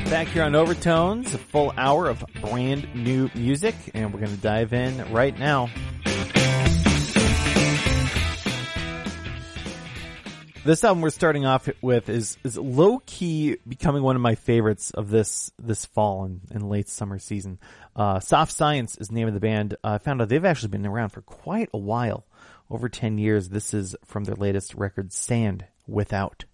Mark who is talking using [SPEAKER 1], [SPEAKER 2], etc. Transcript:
[SPEAKER 1] Back here on Overtones, a full hour of brand new music, and we're going to dive in right now. This album we're starting off with is low-key becoming one of my favorites of this fall and late summer season. Soft Science is the name of the band. I found out they've actually been around for quite a while, over 10 years. This is from their latest record, Sand Without.